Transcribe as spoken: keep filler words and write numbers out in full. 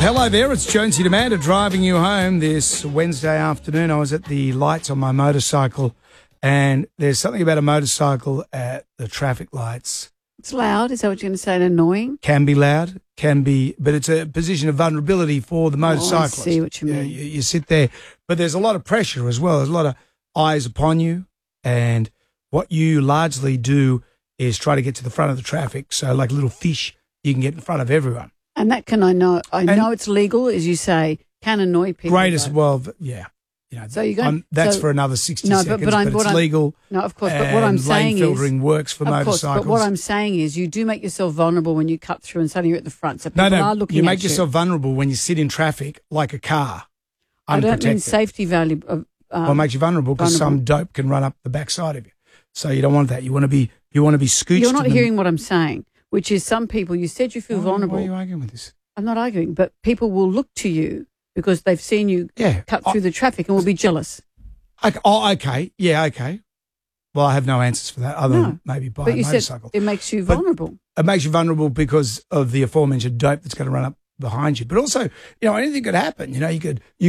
Hello there, it's Jonesy Demanda driving you home this Wednesday afternoon. I was at the lights on my motorcycle, and there's something about a motorcycle at the traffic lights. It's loud, is that what you're going to say, and annoying? Can be loud, can be, but it's a position of vulnerability for the motorcyclist. Oh, I see what you mean. Yeah, you, you sit there, but there's a lot of pressure as well. There's a lot of eyes upon you, and what you largely do is try to get to the front of the traffic. So like a little fish, you can get in front of everyone. And that can I know, I And- know it's legal, as you say, can annoy people. Great as though. well, but yeah. You know, So you go- I'm- that's so- for another sixty No, but- seconds, but but, I'm- it's what I'm- legal. No, of course, but what I'm and saying lane is... filtering works for Of course, motorcycles. but what I'm saying is you do make yourself vulnerable when you cut through and suddenly you're at the front. So no, people no, are looking you at make you. yourself vulnerable when you sit in traffic like a car, I don't mean unprotected. safety value. Of, um, Well, it makes you vulnerable because some vulnerable. dope can run up the backside of you. So you don't want that. You want to be, you want to be scooched. You're not in the- hearing what I'm saying, which is some people, you said you feel Why- vulnerable. Why are you arguing with this? I'm not arguing, but people will look to you because they've seen you Yeah. cut I- through the traffic and will be jealous. Okay, oh, okay. Yeah, okay. Well, I have no answers for that other No, than maybe buy But a you motorcycle. said it makes you But- vulnerable. It makes you vulnerable because of the aforementioned dope that's going to run up behind you. But also, you know, anything could happen. You know, you could you